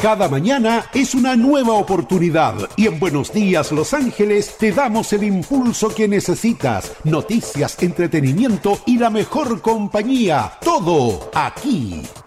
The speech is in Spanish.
Cada mañana es una nueva oportunidad y en Buenos Días Los Ángeles te damos el impulso que necesitas, noticias, entretenimiento y la mejor compañía. Todo aquí.